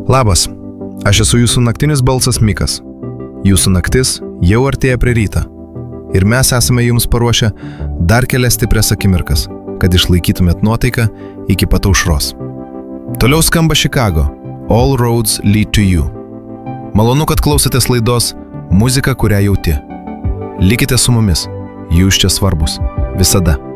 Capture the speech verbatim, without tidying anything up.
Labas, aš esu jūsų naktinis balsas Mikas. Jūsų naktis jau artėja prie ryto. Ir mes esame jums paruošę dar kelias stiprias akimirkas, kad išlaikytumėt nuotaiką iki pat aušros. Toliau skamba Chicago, All Roads Lead to You. Malonu, kad klausotės laidos Muzika, kurią jauti. Likite su mumis, jūs čia svarbus. Visada.